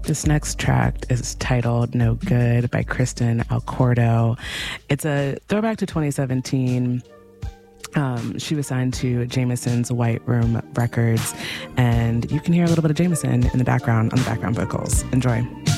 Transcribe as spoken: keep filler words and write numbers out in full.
This next track is titled No Good by Kristen Alcordo. It's a throwback to twenty seventeen. Um, she was signed to Jameson's White Room Records, and you can hear a little bit of Jameson in the background on the background vocals. Enjoy.